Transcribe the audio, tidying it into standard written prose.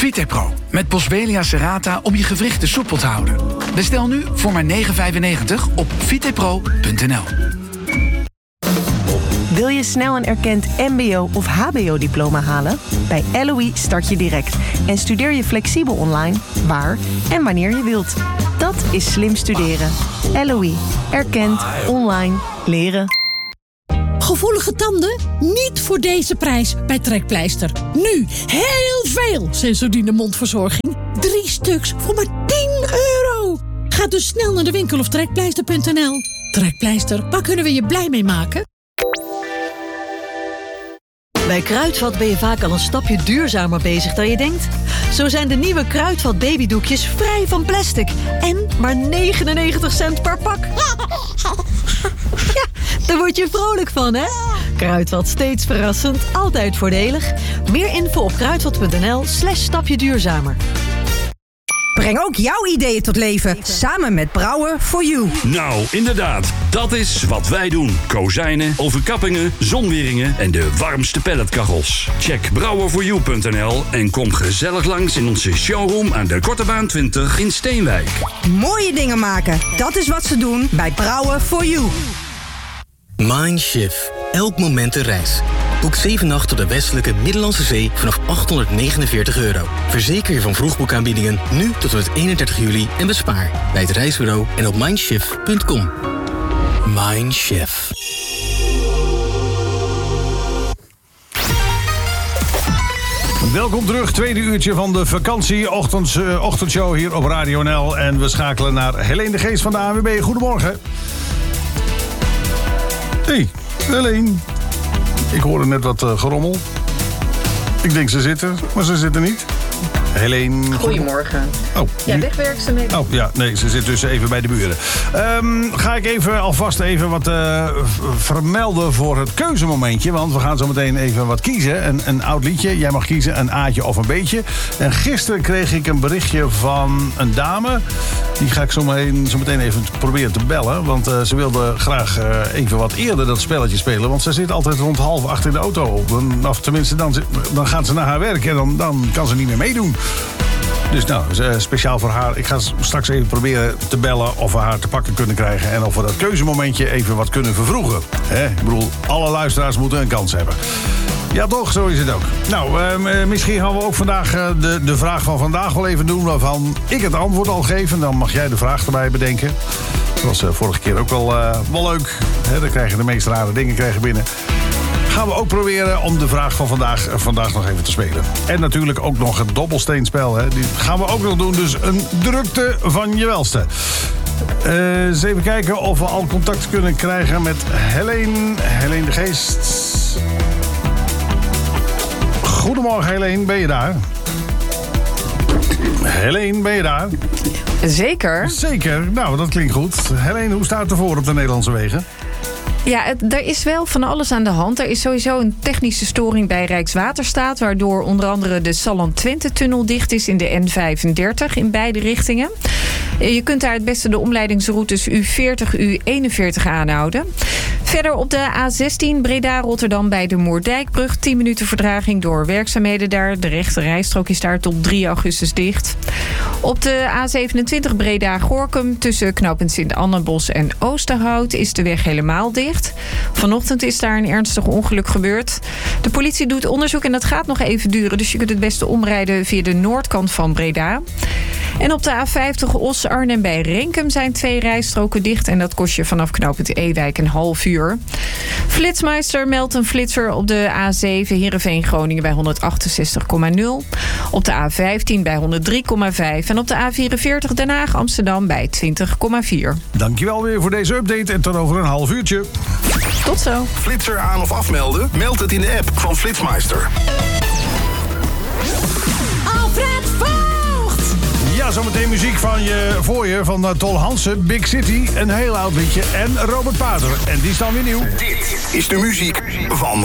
Vitepro met Boswellia serrata om je gewrichten soepel te houden. Bestel nu voor maar €9,95 op vitepro.nl. Wil je snel een erkend mbo- of hbo-diploma halen? Bij LOE start je direct en studeer je flexibel online, waar en wanneer je wilt. Dat is slim studeren. LOE. Erkend. Online. Leren. Gevoelige tanden? Niet voor deze prijs bij Trekpleister. Nu heel veel Sensodyne mondverzorging. 3 stuks voor maar €10. Ga dus snel naar de winkel of trekpleister.nl. Trekpleister, waar kunnen we je blij mee maken? Bij Kruidvat ben je vaak al een stapje duurzamer bezig dan je denkt. Zo zijn de nieuwe Kruidvat babydoekjes vrij van plastic en maar 99 cent per pak. Ja, daar word je vrolijk van, hè? Kruidvat, steeds verrassend, altijd voordelig. Meer info op kruidvat.nl/stapje duurzamer. Breng ook jouw ideeën tot leven, samen met Brouwer for You. Nou, inderdaad, dat is wat wij doen. Kozijnen, overkappingen, zonweringen en de warmste pelletkachels. Check brouwerforyou.nl en kom gezellig langs in onze showroom aan de Kortebaan 20 in Steenwijk. Mooie dingen maken, dat is wat ze doen bij Brouwer for You. Mindshift. Elk moment een reis. Boek 7 nachten op de westelijke Middellandse Zee vanaf €849. Verzeker je van vroegboekaanbiedingen nu tot en met 31 juli en bespaar bij het reisbureau en op mindshift.com. Mindshift. Welkom terug, tweede uurtje van de vakantieochtendshow hier op Radio NL. En we schakelen naar Helene de Geest van de ANWB. Goedemorgen. Hey, Helene. Ik hoorde net wat gerommel. Ik denk ze zitten, maar ze zitten niet. Helene. Goedemorgen. Oh, ja, wegwerkzaamheden. Oh ja, nee, ze zit dus even bij de buren. Ga ik even alvast even wat vermelden voor het keuzemomentje. Want we gaan zo meteen even wat kiezen. Een oud liedje. Jij mag kiezen een A'tje of een B'tje. En gisteren kreeg ik een berichtje van een dame. Die ga ik zo meteen even proberen te bellen. Want ze wilde graag even wat eerder dat spelletje spelen. Want ze zit altijd rond 7:30 in de auto. Of tenminste, dan gaat ze naar haar werk. En dan kan ze niet meer meedoen. Dus nou, speciaal voor haar. Ik ga straks even proberen te bellen of we haar te pakken kunnen krijgen. En of we dat keuzemomentje even wat kunnen vervroegen. Ik bedoel, alle luisteraars moeten een kans hebben. Ja toch, zo is het ook. Nou, misschien gaan we ook vandaag de vraag van vandaag wel even doen. Waarvan ik het antwoord al geef. En dan mag jij de vraag erbij bedenken. Dat was vorige keer ook wel leuk. Dan krijg je de meest rare dingen binnen. Gaan we ook proberen om de vraag van vandaag nog even te spelen. En natuurlijk ook nog het dobbelsteenspel. Die gaan we ook nog doen. Dus een drukte van je welste. Eens even kijken of we al contact kunnen krijgen met Helene de Geest. Goedemorgen Helene, ben je daar? Helene, ben je daar? Zeker. Zeker, nou dat klinkt goed. Helene, hoe staat het ervoor op de Nederlandse wegen? Ja, er is wel van alles aan de hand. Er is sowieso een technische storing bij Rijkswaterstaat, waardoor onder andere de Salland-Twente-tunnel dicht is in de N35 in beide richtingen. Je kunt daar het beste de omleidingsroutes U40, U41 aanhouden. Verder op de A16 Breda-Rotterdam bij de Moerdijkbrug. 10 minuten vertraging door werkzaamheden daar. De rechte rijstrook is daar tot 3 augustus dicht. Op de A27 Breda-Gorinchem tussen knooppunt Sint-Annebos en Oosterhout is de weg helemaal dicht. Vanochtend is daar een ernstig ongeluk gebeurd. De politie doet onderzoek en dat gaat nog even duren. Dus je kunt het beste omrijden via de noordkant van Breda. En op de A50 Os-Arnhem bij Renkum zijn 2 rijstroken dicht. En dat kost je vanaf knooppunt Ewijk een half uur. Flitsmeister meldt een flitser op de A7 Heerenveen-Groningen bij 168,0. Op de A15 bij 103,5. En op de A44 Den Haag-Amsterdam bij 20,4. Dankjewel weer voor deze update en tot over een half uurtje. Tot zo. Flitser aan of afmelden? Meld het in de app van Flitsmeister. Alfred Vogt! Ja, zometeen muziek voor je van Tol Hansen, Big City, een heel oud liedje en Robert Pater. En die is dan weer nieuw. Dit is de muziek van